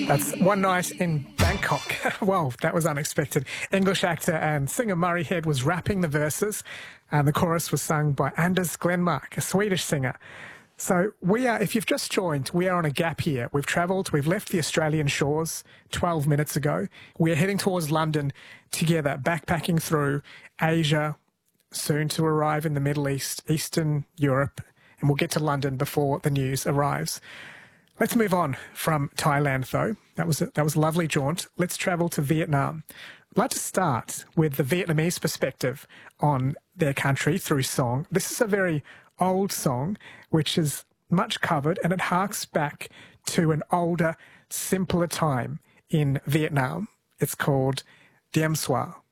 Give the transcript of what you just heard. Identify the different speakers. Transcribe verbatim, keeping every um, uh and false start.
Speaker 1: That's One Night in Bangkok. Well, that was unexpected. English actor and singer Murray Head was rapping the verses, and the chorus was sung by Anders Glenmark, a Swedish singer. So we are, if you've just joined, we are on a gap here. We've travelled, we've left the Australian shores twelve minutes ago. We're heading towards London together, backpacking through Asia, soon to arrive in the Middle East, Eastern Europe, and we'll get to London before the news arrives. Let's move on from Thailand, though. That was a, that was a lovely jaunt. Let's travel to Vietnam. I'd like to start with the Vietnamese perspective on their country through song. This is a very old song, which is much covered, and it harks back to an older, simpler time in Vietnam. It's called Diem Soir.